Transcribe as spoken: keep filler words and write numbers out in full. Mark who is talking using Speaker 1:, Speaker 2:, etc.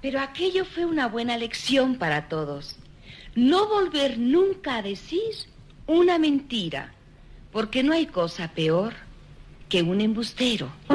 Speaker 1: Pero aquello fue una buena lección para todos. No volver nunca a decir una mentira, porque no hay cosa peor que un embustero.